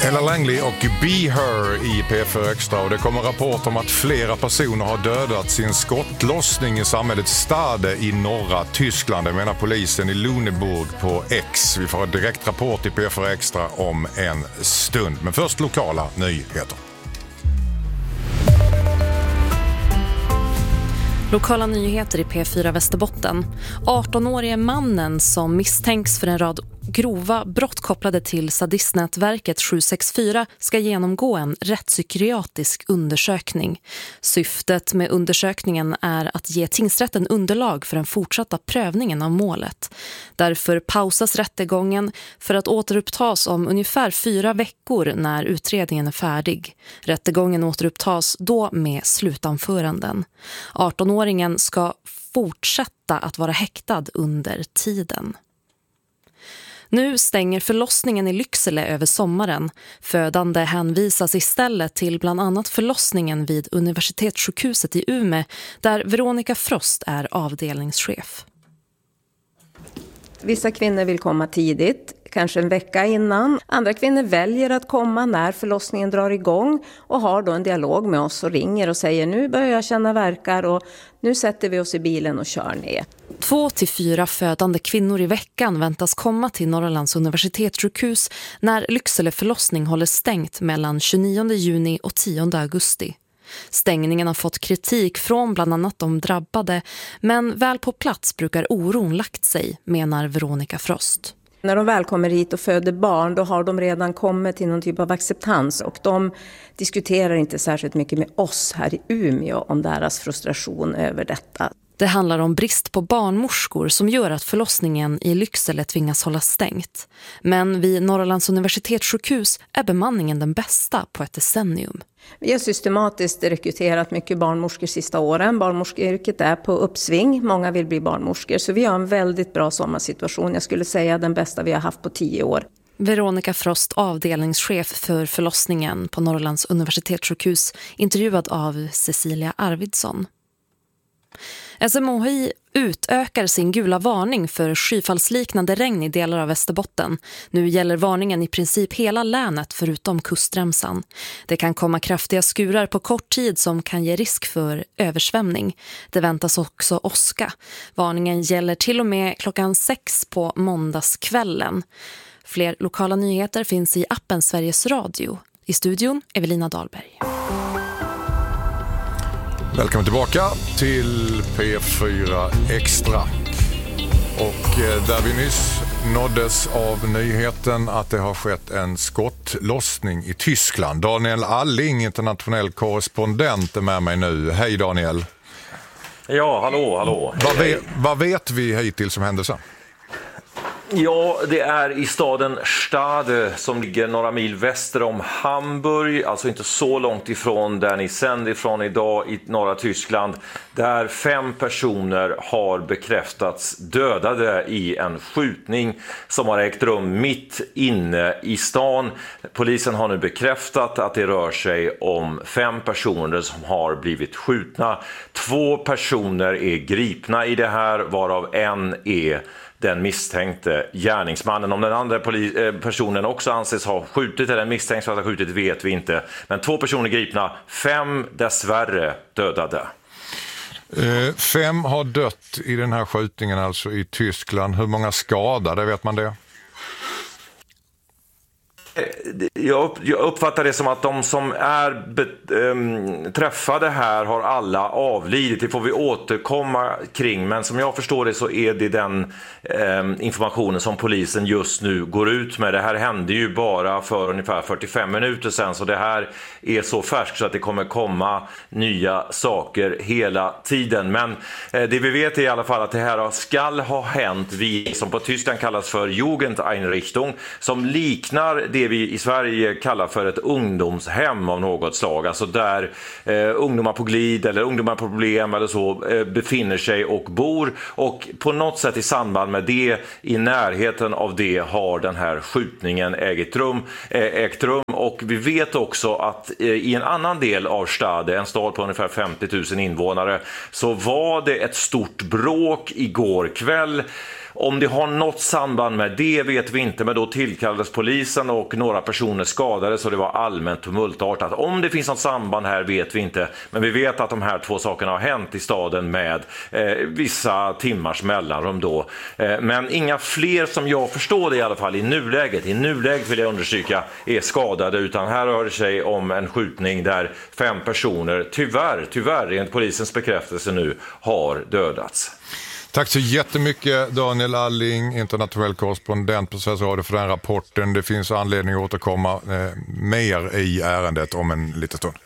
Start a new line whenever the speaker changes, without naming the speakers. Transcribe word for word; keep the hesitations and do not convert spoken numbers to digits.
Ella Langley och Be Her i P fyra Extra, och det kommer rapport om att flera personer har dödats i en skottlossning i samhället Stade i norra Tyskland. Det menar polisen i Lüneburg på X. Vi får en direkt rapport i P fyra Extra om en stund. Men först lokala nyheter.
Lokala nyheter i P fyra Västerbotten. arton-årige mannen som misstänks för en rad grova brott kopplade till sadistnätverket sju sex fyra ska genomgå en rättspsykiatrisk undersökning. Syftet med undersökningen är att ge tingsrätten underlag för den fortsatta prövningen av målet. Därför pausas rättegången för att återupptas om ungefär fyra veckor när utredningen är färdig. Rättegången återupptas då med slutanföranden. arton-åringen ska fortsätta att vara häktad under tiden. Nu stänger förlossningen i Lycksele över sommaren. Födande hänvisas istället till bland annat förlossningen vid Universitetssjukhuset i Umeå, där Veronica Frost är avdelningschef.
Vissa kvinnor vill komma tidigt, kanske en vecka innan. Andra kvinnor väljer att komma när förlossningen drar igång och har då en dialog med oss och ringer och säger: nu börjar jag känna verkar och nu sätter vi oss i bilen och kör ner.
Två till fyra födande kvinnor i veckan väntas komma till Norrlands universitetssjukhus när Lycksele förlossning håller stängt mellan tjugonionde juni och tionde augusti. Stängningen har fått kritik från bland annat de drabbade, men väl på plats brukar oron lagt sig, menar Veronica Frost.
När de väl kommer hit och föder barn, då har de redan kommit till någon typ av acceptans, och de diskuterar inte särskilt mycket med oss här i Umeå om deras frustration över detta.
Det handlar om brist på barnmorskor som gör att förlossningen i Lycksele tvingas hålla stängt. Men vid Norrlands universitetssjukhus är bemanningen den bästa på ett decennium.
Vi har systematiskt rekryterat mycket barnmorskor sista åren. Barnmorskeyrket är på uppsving. Många vill bli barnmorskor. Så vi har en väldigt bra sommarsituation. Jag skulle säga den bästa vi har haft på tio år.
Veronica Frost, avdelningschef för förlossningen på Norrlands universitetssjukhus, intervjuad av Cecilia Arvidsson. S M H I utökar sin gula varning för skyfallsliknande regn i delar av Västerbotten. Nu gäller varningen i princip hela länet förutom kustremsan. Det kan komma kraftiga skurar på kort tid som kan ge risk för översvämning. Det väntas också åska. Varningen gäller till och med klockan sex på måndagskvällen. Fler lokala nyheter finns i appen Sveriges Radio. I studion Evelina Dahlberg.
Välkommen tillbaka till P fyra Extra. Och där vi nyss nåddes av nyheten att det har skett en skottlossning i Tyskland. Daniel Alling, internationell korrespondent, är med mig nu. Hej Daniel.
Ja, hallå, hallå. Hej,
vad,
hej.
Vet, vad vet vi hittills om händelsen?
Ja, det är i staden Stade som ligger några mil väster om Hamburg, alltså inte så långt ifrån där ni sänder ifrån idag i norra Tyskland, där fem personer har bekräftats dödade i en skjutning som har ägt rum mitt inne i stan. Polisen har nu bekräftat att det rör sig om fem personer som har blivit skjutna. Två personer är gripna i det här, varav en är den misstänkte gärningsmannen. Om den andra poli- personen också anses ha skjutit eller misstänks för att ha skjutit vet vi inte. Men två personer gripna, fem dessvärre dödade.
Eh, fem har dött i den här skjutningen alltså i Tyskland. Hur många skadade, vet man det?
Jag uppfattar det som att de som är be- äm, träffade här har alla avlidit. Det får vi återkomma kring. Men som jag förstår det så är det den äm, informationen som polisen just nu går ut med. Det här hände ju bara för ungefär fyrtiofem minuter sedan. Så det här är så färskt så att det kommer komma nya saker hela tiden. Men äh, det vi vet är i alla fall att det här skall ha hänt vid, som på Tyskland kallas för Jugendeinrichtung, som liknar det vi i Sverige kallar för ett ungdomshem av något slag. Alltså där eh, ungdomar på glid eller ungdomar på problem eller så eh, befinner sig och bor. Och på något sätt i samband med det, i närheten av det, har den här skjutningen ägt rum. Eh, ägt rum. Och vi vet också att eh, i en annan del av Stade, en stad på ungefär femtio tusen invånare, så var det ett stort bråk igår kväll. Om det har något samband med det vet vi inte, men då tillkallades polisen och några personer skadades och det var allmänt tumultartat. Om det finns något samband här vet vi inte, men vi vet att de här två sakerna har hänt i staden med eh, vissa timmars mellanrum då. Eh, men inga fler som jag förstår det i alla fall i nuläget. I nuläget vill jag understryka är skadade, utan här rör det sig om en skjutning där fem personer tyvärr, tyvärr enligt polisens bekräftelse nu har dödats.
Tack så jättemycket Daniel Alling, internationell korrespondent på Sveriges Radio, för den rapporten. Det finns anledning att återkomma eh, mer i ärendet om en liten stund.